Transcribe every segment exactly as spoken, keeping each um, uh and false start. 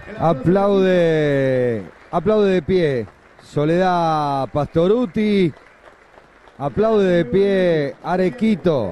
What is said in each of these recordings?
Aplaude, aplaude de pie Soledad Pastorutti, aplaude de pie Arequito.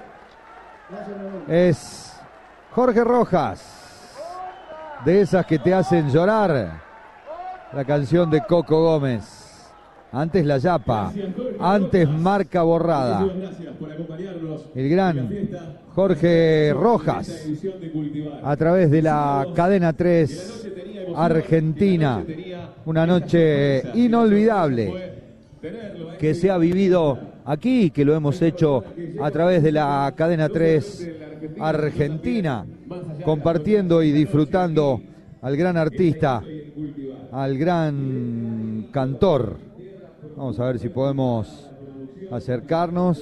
Es Jorge Rojas, de esas que te hacen llorar, la canción de Coco Gómez. Antes La Yapa, antes Marca Borrada. El gran Jorge Rojas, a través de la cadena tres Argentina. Una noche inolvidable que se ha vivido aquí, que lo hemos hecho a través de la cadena tres Argentina, compartiendo y disfrutando al gran artista, al gran cantor. Vamos a ver si podemos acercarnos.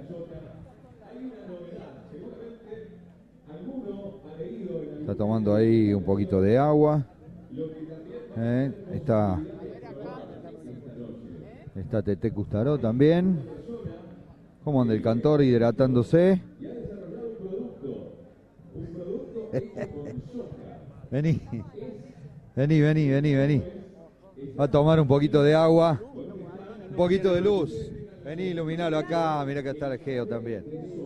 Está tomando ahí un poquito de agua. Eh, está, está Tete Custaró también. ¿Cómo anda el cantor hidratándose? Vení, vení, vení, vení, vení. Va a tomar un poquito de agua. Un poquito de luz. Vení, iluminalo acá. Mirá que está el Geo también.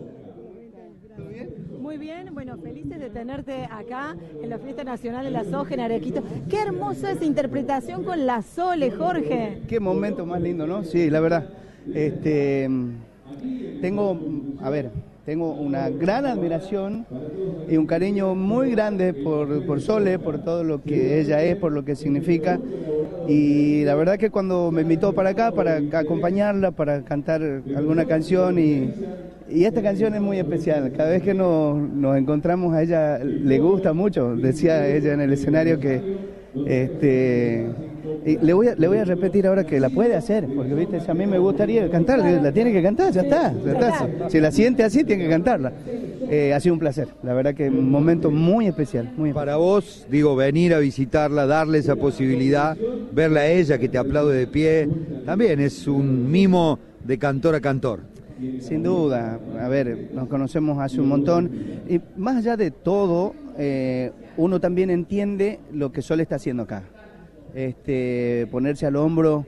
Muy bien, bueno, felices de tenerte acá en la Fiesta Nacional de la Soja en Arequito. Qué hermosa esa interpretación con la Sole, Jorge. Qué momento más lindo, ¿no? Sí, la verdad. Este, tengo, a ver, tengo una gran admiración y un cariño muy grande por, por Sole, por todo lo que ella es, por lo que significa. Y la verdad que cuando me invitó para acá, para acompañarla, para cantar alguna canción, y, y esta canción es muy especial. Cada vez que nos, nos encontramos a ella le gusta mucho. Decía ella en el escenario que este y le voy a, le voy a repetir ahora que la puede hacer, porque viste, si a mí me gustaría cantar, la tiene que cantar, ya está, ya está. Si la siente así, tiene que cantarla. Eh, ha sido un placer, la verdad que un momento muy especial, muy especial. Para vos, digo, venir a visitarla, darle esa posibilidad, verla a ella que te aplaude de pie, también es un mimo de cantor a cantor. Sin duda, a ver, nos conocemos hace un montón, y más allá de todo, eh, uno también entiende lo que Sol está haciendo acá. Este, ponerse al hombro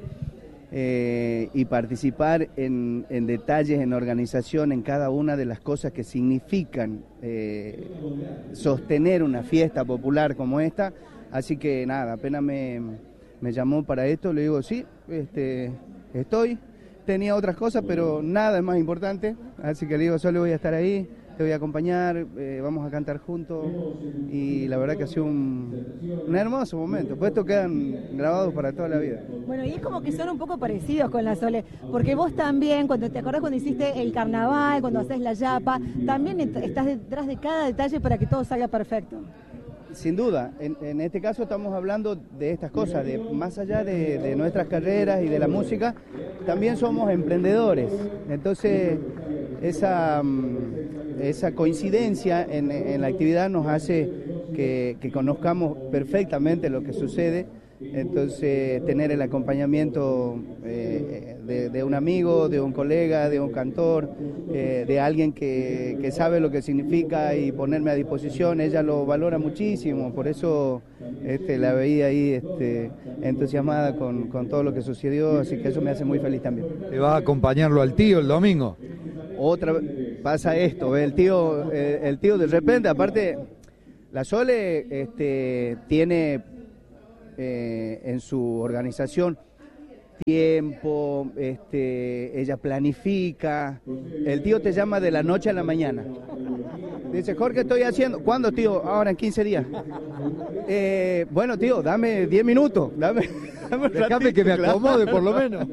eh, y participar en, en detalles, en organización, en cada una de las cosas que significan eh, sostener una fiesta popular como esta. Así que nada, apenas me, me llamó para esto, le digo, sí, este, estoy. Tenía otras cosas, pero nada es más importante, así que le digo, solo voy a estar ahí, te voy a acompañar, eh, vamos a cantar juntos, y la verdad que ha sido un, un hermoso momento, pues estos quedan grabados para toda la vida. Bueno, y es como que son un poco parecidos con la Sole, porque vos también, cuando te acordás cuando hiciste el carnaval, cuando haces la yapa, también estás detrás de cada detalle para que todo salga perfecto. Sin duda, en, en este caso estamos hablando de estas cosas, de más allá de, de nuestras carreras y de la música, también somos emprendedores. Entonces, esa, esa coincidencia en, en la actividad nos hace que, que conozcamos perfectamente lo que sucede. Entonces, tener el acompañamiento eh, de, de un amigo, de un colega, de un cantor, eh, de alguien que, que sabe lo que significa, y ponerme a disposición, ella lo valora muchísimo, por eso este, la veía ahí este, entusiasmada con, con todo lo que sucedió, así que eso me hace muy feliz también. ¿Te va a acompañarlo al tío el domingo? Otra pasa esto, el tío, eh, el tío de repente, aparte, la Sole este, tiene... Eh, en su organización tiempo, este, ella planifica, el tío te llama de la noche a la mañana, dice, Jorge, estoy haciendo, ¿cuándo, tío? Ahora en quince días. Eh, bueno, tío, dame diez minutos, dame, dame déjame que me acomode, claro, por lo menos.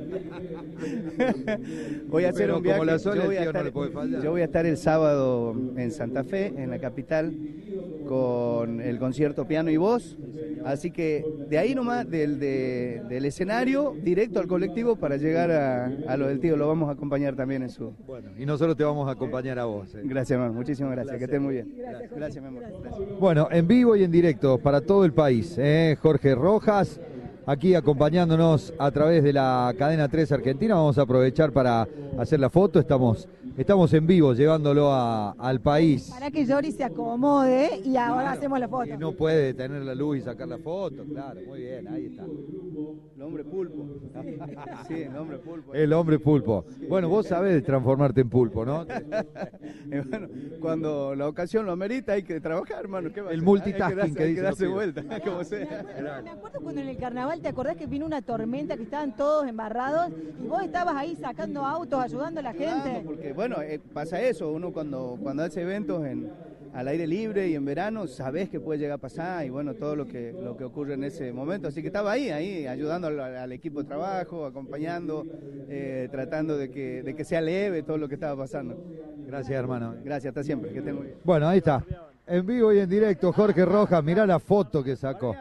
Voy a hacer pero un viaje, como la Sole, yo, voy a tío, estar, no le puede fallar. yo voy a estar el sábado en Santa Fe, en la capital, con el concierto Piano y Voz, así que de ahí nomás, del, de, del escenario, directo al colectivo para llegar a, a lo del tío, lo vamos a acompañar también en su... Bueno, y nosotros te vamos a acompañar a vos. Eh. Gracias, mi amor, muchísimas gracias, que estés muy bien. Gracias, gracias mi amor. Gracias. Bueno, en vivo y en directo para todo el país, eh, Jorge Rojas, aquí acompañándonos a través de la cadena tres Argentina. Vamos a aprovechar para hacer la foto, estamos Estamos en vivo llevándolo a, al país. Para que Jory se acomode y ahora claro, hacemos la foto. Y no puede tener la luz y sacar la foto, claro, muy bien, ahí está. El hombre pulpo. Sí, el hombre pulpo. El hombre pulpo. Bueno, vos sabés transformarte en pulpo, ¿no? Bueno, cuando la ocasión lo amerita hay que trabajar, hermano. ¿Qué va a el hacer? multitasking hay que darse, que hay dice que darse los vuelta, No, como me, sea. acuerdo, me acuerdo cuando en el carnaval, ¿te acordás que vino una tormenta que estaban todos embarrados y vos estabas ahí sacando autos, ayudando a la gente? Claro, porque bueno, eh, pasa eso, uno cuando, cuando hace eventos en, al aire libre y en verano, sabés que puede llegar a pasar y bueno, todo lo que, lo que ocurre en ese momento. Así que estaba ahí, ahí, ayudando al, al equipo de trabajo, acompañando, eh, tratando de que, de que sea leve todo lo que estaba pasando. Gracias, hermano. Gracias, hasta siempre, que estén muy bien. Bueno, ahí está. En vivo y en directo, Jorge Rojas, mirá la foto que sacó.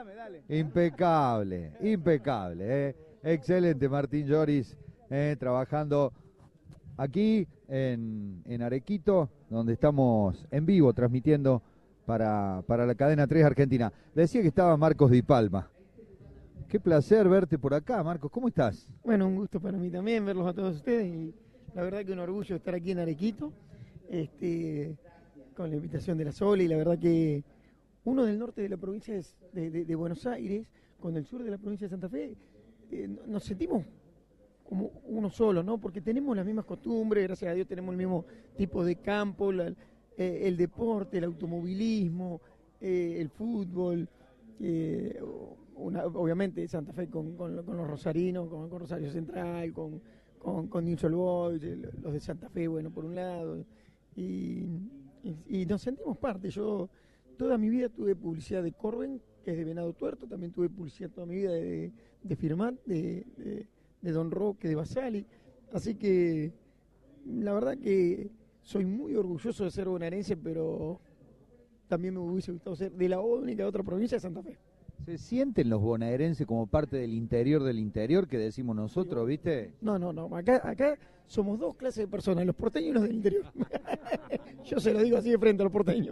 Impecable, impecable. Eh. Excelente, Martín Lloris, eh, trabajando aquí en, en Arequito, donde estamos en vivo transmitiendo para, para la cadena tres Argentina. Decía que estaba Marcos Di Palma. Qué placer verte por acá, Marcos. ¿Cómo estás? Bueno, un gusto para mí también verlos a todos ustedes y la verdad que un orgullo estar aquí en Arequito, este, con la invitación de la Sole, y la verdad que uno del norte de la provincia de, de, de Buenos Aires con el sur de la provincia de Santa Fe, eh, nos sentimos como uno solo, ¿no? Porque tenemos las mismas costumbres, gracias a Dios tenemos el mismo tipo de campo, la, eh, el deporte, el automovilismo, eh, el fútbol, eh, una, obviamente Santa Fe con, con, con los rosarinos, con, con Rosario Central, con, con, con Newell's Boys, los de Santa Fe, bueno, por un lado, y, y, y nos sentimos parte. Yo toda mi vida tuve publicidad de Corben, que es de Venado Tuerto, también tuve publicidad toda mi vida de, de Firmat, de, de, de Don Roque, de Basali, así que la verdad que soy muy orgulloso de ser bonaerense, pero también me hubiese gustado ser de la única otra provincia de Santa Fe. ¿Se sienten los bonaerenses como parte del interior del interior que decimos nosotros, viste? No, no, no, acá, acá somos dos clases de personas, los porteños y los del interior. Yo se lo digo así de frente a los porteños.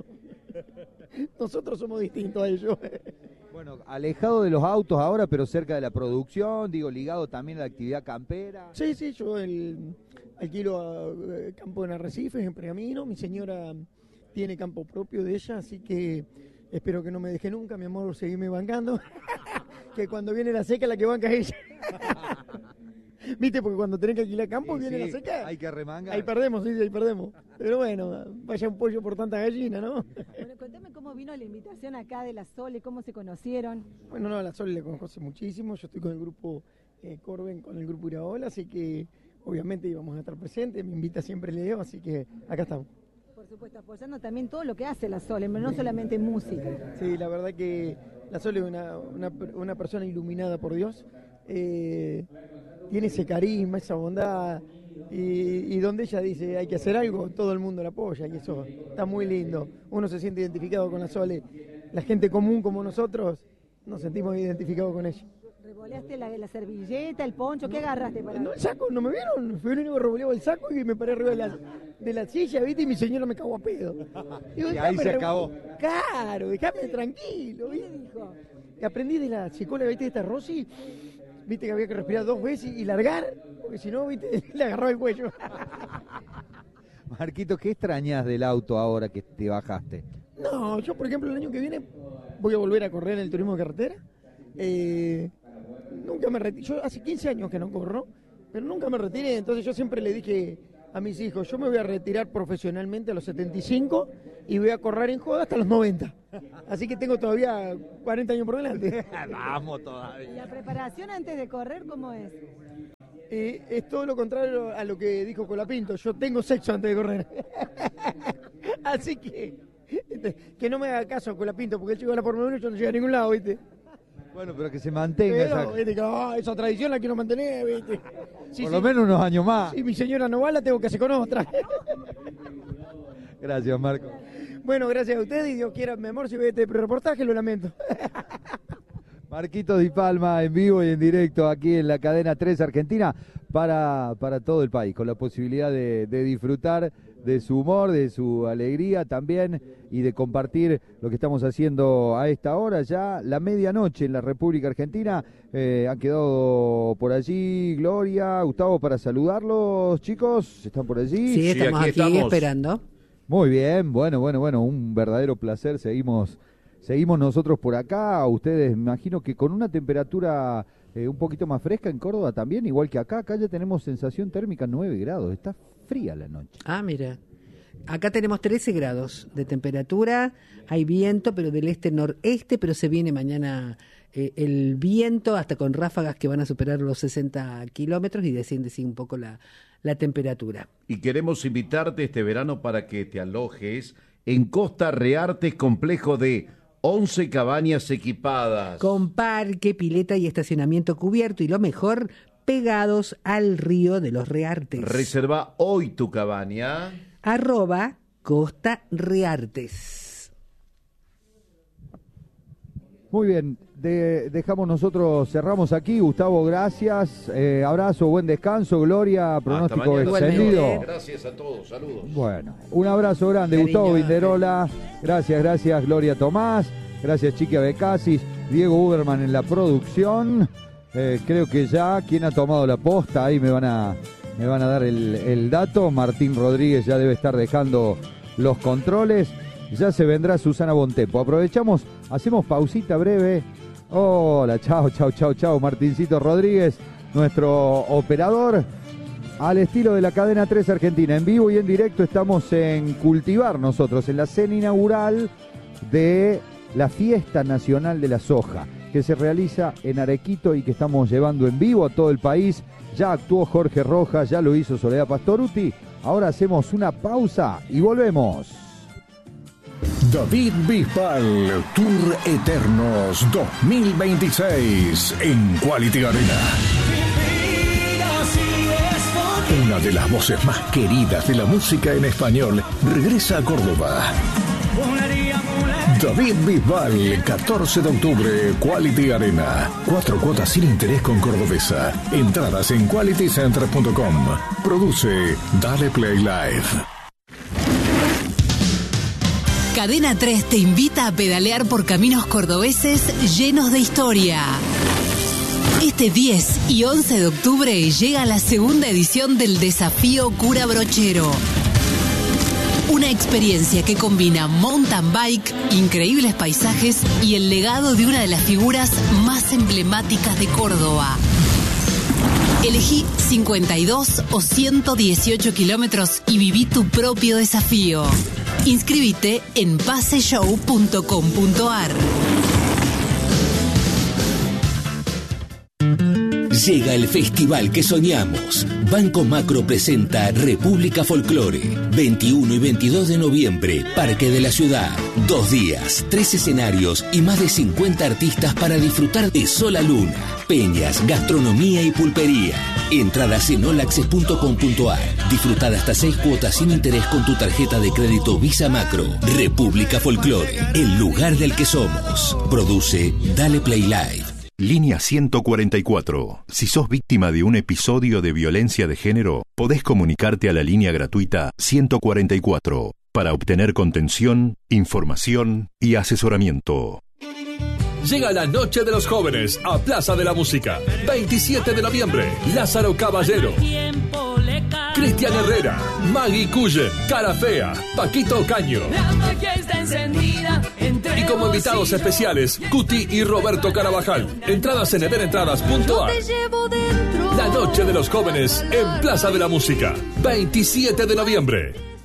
Nosotros somos distintos a ellos. Bueno, alejado de los autos ahora, pero cerca de la producción, digo, ligado también a la actividad campera. Sí, sí, yo el, alquilo a, eh, campo en Arrecifes, en Pergamino. Mi señora tiene campo propio de ella, así que espero que no me deje nunca, mi amor, seguirme bancando. Que cuando viene la seca, la que banca es ella. ¿Viste? Porque cuando tenés que alquilar campo, sí, viene sí, la seca. Hay que remangar. Ahí perdemos, sí, ahí perdemos. Pero bueno, vaya un pollo por tanta gallina, ¿no? Bueno, contame cómo vino la invitación acá de la Sole, cómo se conocieron. Bueno, no, a la Sole le conozco hace muchísimo. Yo estoy con el grupo eh, Corben, con el grupo Iraola, así que obviamente íbamos a estar presentes. Me invita siempre Leo, así que acá estamos. Por supuesto, apoyando también todo lo que hace la Sole, no solamente música. Sí, la verdad que la Sole es una, una, una persona iluminada por Dios. Eh, tiene ese carisma, esa bondad, y, y donde ella dice hay que hacer algo, todo el mundo la apoya, y eso está muy lindo. Uno se siente identificado con la Sole. La gente común como nosotros nos sentimos identificados con ella. ¿Revoleaste la, la servilleta, el poncho? ¿Qué agarraste para...? No, el saco, ¿no me vieron? Fui el único que revoleaba el saco y me paré arriba de la, de la silla, ¿viste? Y mi señora me cagó a pedo. Digo, y ahí se acabó. Claro, déjame tranquilo, ¿viste? ¿Qué dijo? Que aprendí de la psicóloga, ¿viste? De esta Rosy, ¿viste? Que había que respirar dos veces y largar, porque si no, ¿viste? Le agarraba el cuello. Marquito, ¿qué extrañas del auto ahora que te bajaste? No, yo, por ejemplo, el año que viene voy a volver a correr en el turismo de carretera. Eh... Nunca me retiré, yo hace quince años que no corro, pero nunca me retiré, entonces yo siempre le dije a mis hijos, yo me voy a retirar profesionalmente a los setenta y cinco y voy a correr en joda hasta los noventa. Así que tengo todavía cuarenta años por delante. Vamos todavía. ¿Y la preparación antes de correr cómo es? Eh, es todo lo contrario a lo que dijo Colapinto, yo tengo sexo antes de correr. Así que, que no me haga caso a Colapinto, porque él llegó a la Fórmula uno y yo no llegué a ningún lado, ¿viste? Bueno, pero que se mantenga pero, esa... ¿viste? Que, oh, esa tradición la quiero mantener, ¿viste? Sí, por sí. lo menos unos años más. Si mi señora no va, la tengo que hacer con otra. Gracias, Marco. Bueno, gracias a ustedes y Dios quiera, mi amor, si ve este reportaje, lo lamento. Marquito Di Palma en vivo y en directo aquí en la cadena tres Argentina para, para todo el país, con la posibilidad de, de disfrutar de su humor, de su alegría también y de compartir lo que estamos haciendo a esta hora, ya la medianoche en la República Argentina. Eh, han quedado por allí Gloria, Gustavo, para saludarlos, chicos. ¿Están por allí? Sí, estamos sí, aquí, aquí estamos. esperando. Muy bien, bueno, bueno, bueno, un verdadero placer. Seguimos, seguimos nosotros por acá. Ustedes, me imagino que con una temperatura eh, un poquito más fresca en Córdoba también, igual que acá. Acá ya tenemos sensación térmica nueve grados. Está fría la noche. Ah, mira. Acá tenemos trece grados de temperatura, hay viento, pero del este-noreste, pero se viene mañana eh, el viento, hasta con ráfagas que van a superar los sesenta kilómetros y desciende sí, un poco la, la temperatura. Y queremos invitarte este verano para que te alojes en Costa Reartes, complejo de once cabañas equipadas. Con parque, pileta y estacionamiento cubierto, y lo mejor, pegados al río de los Reartes. Reserva hoy tu cabaña. Arroba Costa Reartes. Muy bien, de, dejamos nosotros, cerramos aquí. Gustavo, gracias. Eh, abrazo, buen descanso. Gloria, pronóstico extendido. Gracias a todos, saludos. Bueno, un abrazo grande, Cariño, Gustavo Vinderola. Gracias, gracias, Gloria Tomás. Gracias, Chiqui Becasis. Diego Uberman en la producción. Eh, creo que ya, ¿quién ha tomado la posta? Ahí me van a... Me van a dar el, el dato. Martín Rodríguez ya debe estar dejando los controles. Ya se vendrá Susana Bontempo. Aprovechamos, hacemos pausita breve. Hola, chao, chao, chao, chao. Martincito Rodríguez, nuestro operador. Al estilo de la cadena tres Argentina. En vivo y en directo estamos en Cultivar nosotros, en la cena inaugural de la Fiesta Nacional de la Soja, que se realiza en Arequito y que estamos llevando en vivo a todo el país. Ya actuó Jorge Rojas, ya lo hizo Soledad Pastoruti. Ahora hacemos una pausa y volvemos. David Bisbal, Tour Eternos dos mil veintiséis en Quality Arena. Una de las voces más queridas de la música en español regresa a Córdoba. David Bisbal, catorce de octubre, Quality Arena. Cuatro cuotas sin interés con Cordobesa. Entradas en quality center punto com. Produce Dale Play Live. Cadena tres te invita a pedalear por caminos cordobeses llenos de historia. Este diez y once de octubre llega la segunda edición del Desafío Cura Brochero. Una experiencia que combina mountain bike, increíbles paisajes y el legado de una de las figuras más emblemáticas de Córdoba. Elegí cincuenta y dos o ciento dieciocho kilómetros y viví tu propio desafío. Inscríbete en paseshow punto com punto ar. Llega el festival que soñamos. Banco Macro presenta República Folclore. veintiuno y veintidós de noviembre, Parque de la Ciudad. Dos días, tres escenarios y más de cincuenta artistas para disfrutar de sol a luna, peñas, gastronomía y pulpería. Entradas en all access punto com punto ar. Disfruta hasta seis cuotas sin interés con tu tarjeta de crédito Visa Macro. República Folclore, el lugar del que somos. Produce Dale Play Live. Línea ciento cuarenta y cuatro. Si sos víctima de un episodio de violencia de género, podés comunicarte a la línea gratuita ciento cuarenta y cuatro para obtener contención, información y asesoramiento. Llega la Noche de los Jóvenes a Plaza de la Música. veintisiete de noviembre, Lázaro Caballero, Cristian Herrera, Maggie Cullen, Cara Fea, Paquito Caño. Y como invitados especiales, Cuti y Roberto Carabajal. Entradas en everentradas punto ar. La Noche de los Jóvenes en Plaza de la Música. veintisiete de noviembre.